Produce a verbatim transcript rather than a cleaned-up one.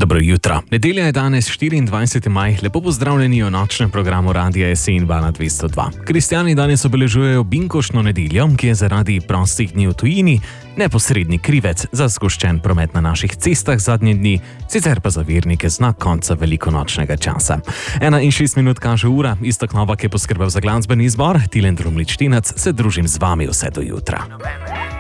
Dobro jutro. Nedelja je danes štiriindvajseti maj. Lepo pozdravljeni v nočnem programu Radia Jesen vala dvesto dva. Kristjani danes obeležujejo binkoštno nedeljo, ki je zaradi prostih dni v tujini neposredni krivec za zgoščen promet na naših cestah zadnje dni, sicer pa za vernike znak konca velikonočnega časa. Ena in šest minut kaže ura, Iztok Novak je poskrbel za glasbeni izbor, Tilen Drumlič Tinac se družim z vami vse do jutra.